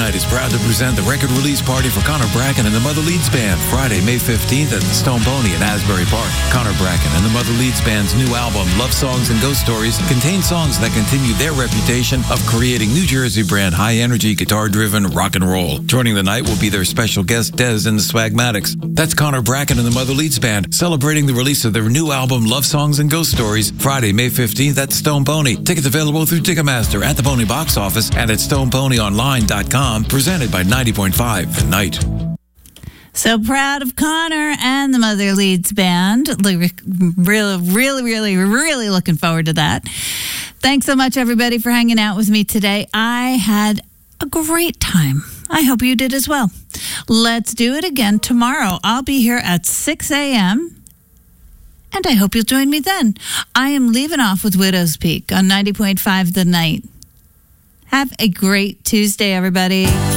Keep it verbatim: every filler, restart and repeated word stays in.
Night is proud to present the record release party for Connor Bracken and the Mother Leeds Band, Friday, May fifteenth at the Stone Pony in Asbury Park. Connor Bracken and the Mother Leeds Band's new album, Love Songs and Ghost Stories, contains songs that continue their reputation of creating New Jersey brand high-energy, guitar-driven rock and roll. Joining the night will be their special guest, Dez and the Swagmatics. That's Connor Bracken and the Mother Leeds Band, celebrating the release of their new album, Love Songs and Ghost Stories, Friday, May fifteenth at Stone Pony. Tickets available through Ticketmaster, at the Pony Box Office, and at stone pony online dot com. Presented by ninety point five The Night. So proud of Connor and the Mother Leeds Band. Really, really, really, really looking forward to that. Thanks so much, everybody, for hanging out with me today. I had a great time. I hope you did as well. Let's do it again tomorrow. I'll be here at six a.m., and I hope you'll join me then. I am leaving off with Widow's Peak on ninety point five The Night. Have a great Tuesday, everybody.